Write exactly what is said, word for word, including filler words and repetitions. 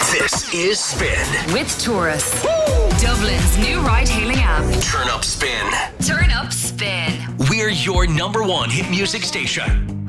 This is Spin with Taurus. Woo! Dublin's new ride-hailing app. Turn up Spin. Turn up Spin. We're your number one hit music station.